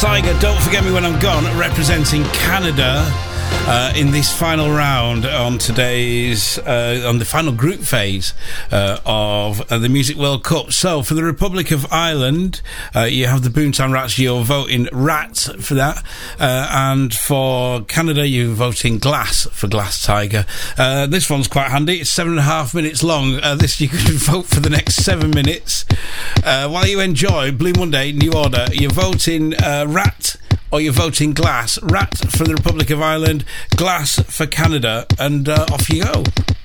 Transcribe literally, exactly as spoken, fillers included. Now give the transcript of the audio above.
Tiger, Don't Forget Me When I'm Gone, representing Canada uh, in this final round on today's, uh, on the final group phase uh, of uh, the Music World Cup. So, for the Republic of Ireland, uh, you have the Boomtown Rats, you're voting Rats for that, uh, and for Canada, you're voting Glass for Glass Tiger. Uh, this one's quite handy, it's seven and a half minutes long. Uh, this you can vote for the next seven minutes. Uh, while you enjoy Blue Monday, New Order, you're voting uh, Rat or you're voting Glass. Rat for the Republic of Ireland, Glass for Canada, and uh, off you go.